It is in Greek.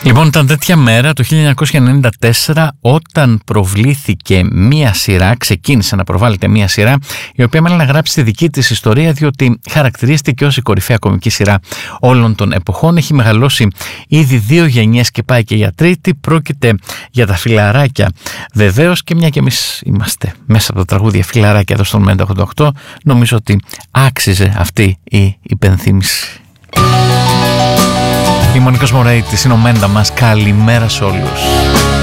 Λοιπόν, ήταν τέτοια μέρα το 1994 όταν προβλήθηκε μία σειρά, ξεκίνησε να προβάλλεται μία σειρά η οποία μάλλον να γράψει τη δική της ιστορία, διότι χαρακτηρίστηκε ως η κορυφαία κομική σειρά όλων των εποχών. Έχει μεγαλώσει ήδη 2 γενιές και πάει και για τρίτη. Πρόκειται για τα Φιλαράκια βεβαίως, και μια και εμείς είμαστε μέσα από τα τραγούδια Φιλαράκια εδώ στον Μέντα 88, νομίζω ότι άξιζε αυτή η υπενθύμηση. Η Μονικός Μωρέιτης είναι ο Μέντα μας. Καλημέρα σε όλους.